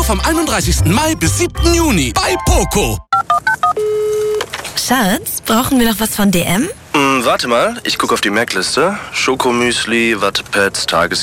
vom 31. Mai bis 7. Juni bei Poco. Schatz, brauchen wir noch was von DM? Warte mal, ich gucke auf die Merkliste. Schokomüsli, Wattepads,